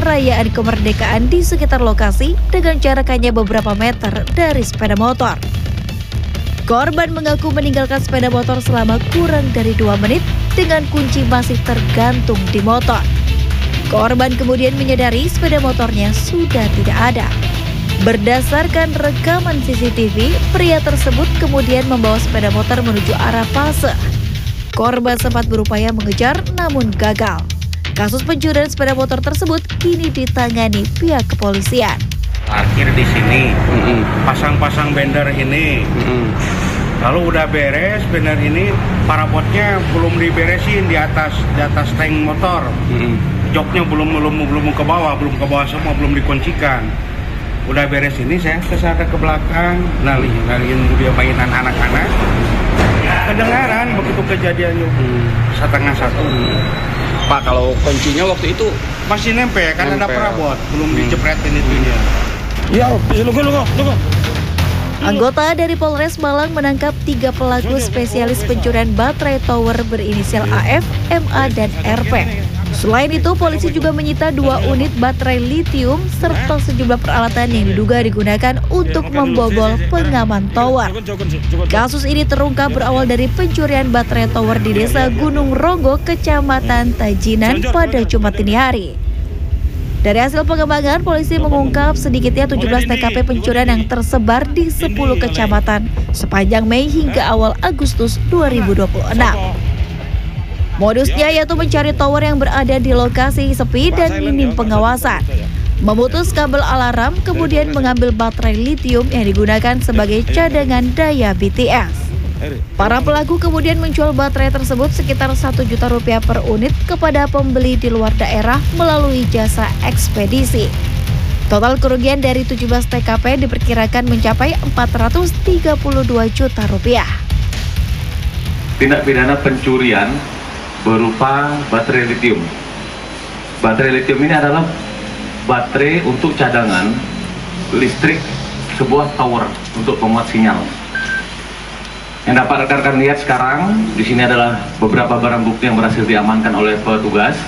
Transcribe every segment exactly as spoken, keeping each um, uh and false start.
perayaan kemerdekaan di sekitar lokasi dengan jarak hanya beberapa meter dari sepeda motor. Korban mengaku meninggalkan sepeda motor selama kurang dari dua menit dengan kunci masih tergantung di motor. Korban kemudian menyadari sepeda motornya sudah tidak ada. Berdasarkan rekaman C C T V, pria tersebut kemudian membawa sepeda motor menuju arah Paseh. Korban sempat berupaya mengejar namun gagal. Kasus pencurian sepeda motor tersebut kini ditangani pihak kepolisian. Parkir di sini, pasang-pasang banner ini. Lalu udah beres banner ini, parabotnya belum diberesin di atas di atas tank motor. Joknya belum belum belum ke bawah, belum ke bawah semua, belum dikuncikan. Udah beres ini saya ke sana ke belakang, nalih nalihin dia mainan anak-anak. Kedengaran begitu kejadiannya setengah satu. Pak, kalau kuncinya waktu itu masih nempel kan nempel. Ada perabot, belum hmm. dicepretin itunya. Ya, lugu lugu lugu. Anggota dari Polres Malang menangkap tiga pelaku spesialis pencurian baterai tower berinisial A F, M A, dan R P. Selain itu, polisi juga menyita dua unit baterai litium serta sejumlah peralatan yang diduga digunakan untuk membobol pengaman tower. Kasus ini terungkap berawal dari pencurian baterai tower di Desa Gunung Ronggo, Kecamatan Tajinan pada Jumat dini hari. Dari hasil pengembangan, polisi mengungkap sedikitnya tujuh belas T K P pencurian yang tersebar di sepuluh kecamatan sepanjang Mei hingga awal Agustus dua ribu dua puluh enam. Modusnya yaitu mencari tower yang berada di lokasi sepi dan minim pengawasan, memutus kabel alarm, kemudian mengambil baterai litium yang digunakan sebagai cadangan daya B T S. Para pelaku kemudian menjual baterai tersebut sekitar satu juta rupiah per unit kepada pembeli di luar daerah melalui jasa ekspedisi. Total kerugian dari tujuh belas T K P diperkirakan mencapai empat ratus tiga puluh dua juta rupiah. Tindak pidana pencurian berupa baterai litium. Baterai litium ini adalah baterai untuk cadangan listrik sebuah tower untuk pemuat sinyal. Yang dapat rekan-rekan lihat sekarang, di sini adalah beberapa barang bukti yang berhasil diamankan oleh petugas.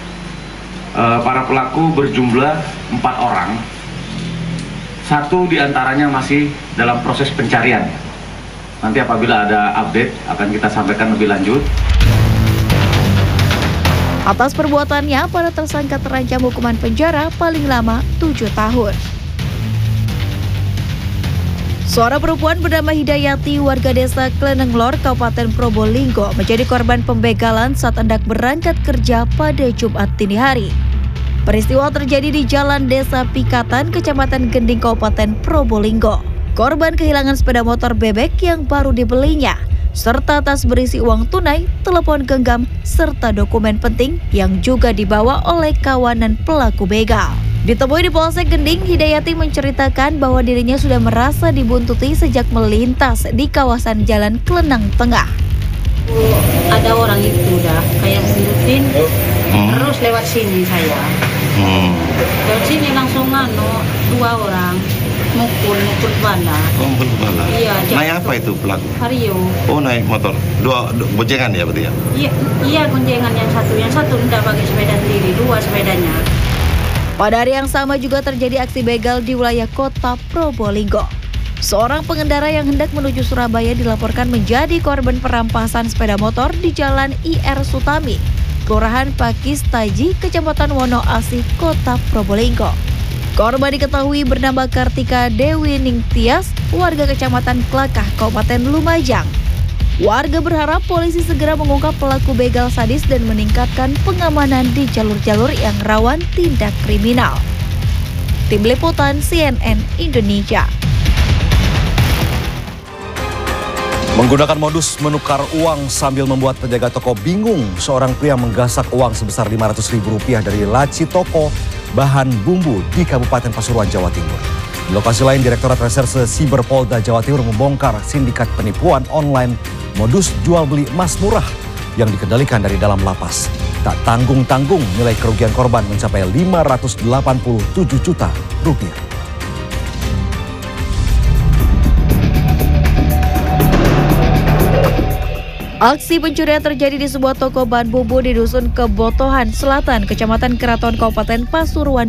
E, para pelaku berjumlah empat orang. Satu diantaranya masih dalam proses pencarian. Nanti apabila ada update akan kita sampaikan lebih lanjut. Atas perbuatannya, para tersangka terancam hukuman penjara paling lama tujuh tahun. Seorang perempuan bernama Hidayati, warga desa Klenenglor, Kabupaten Probolinggo, menjadi korban pembegalan saat hendak berangkat kerja pada Jumat dini hari. Peristiwa terjadi di Jalan Desa Pikatan, Kecamatan Gending, Kabupaten Probolinggo. Korban kehilangan sepeda motor bebek yang baru dibelinya, serta tas berisi uang tunai, telepon genggam, serta dokumen penting yang juga dibawa oleh kawanan pelaku begal. Ditemui di Polsek Gending, Hidayati menceritakan bahwa dirinya sudah merasa dibuntuti sejak melintas di kawasan Jalan Klenang Tengah. Ada orang itu udah kayak buntutin, hmm. terus lewat sini saya. Hmm. Lewat sini langsung anu, dua orang mukul, mukul kepala. Oh, mukul kepala. Iya. Naik apa itu pelaku? Vario. Oh, naik motor. Dua, dua boncengan ya berarti ya? Iya, iya boncengan yang satu, yang satu tidak pakai sepeda sendiri, dua sepedanya. Pada hari yang sama juga terjadi aksi begal di wilayah kota Probolinggo. Seorang pengendara yang hendak menuju Surabaya dilaporkan menjadi korban perampasan sepeda motor di Jalan I R Sutami, Kelurahan Pakis Taji, Kecamatan Wonoasih, Kota Probolinggo. Korban diketahui bernama Kartika Dewi Ningtyas, warga Kecamatan Klakah, Kabupaten Lumajang. Warga berharap polisi segera mengungkap pelaku begal sadis dan meningkatkan pengamanan di jalur-jalur yang rawan tindak kriminal. Tim Liputan C N N Indonesia. Menggunakan modus menukar uang sambil membuat penjaga toko bingung, seorang pria menggasak uang sebesar lima ratus ribu rupiah dari laci toko bahan bumbu di Kabupaten Pasuruan, Jawa Timur. Di lokasi lain, Direktorat Reserse Siber Polda Jawa Timur membongkar sindikat penipuan online modus jual beli emas murah yang dikendalikan dari dalam lapas. Tak tanggung-tanggung, nilai kerugian korban mencapai lima ratus delapan puluh tujuh juta rupiah. Aksi pencurian terjadi di sebuah toko bahan bumbu di Dusun Kebotohan Selatan, Kecamatan Keraton, Kabupaten Pasuruan,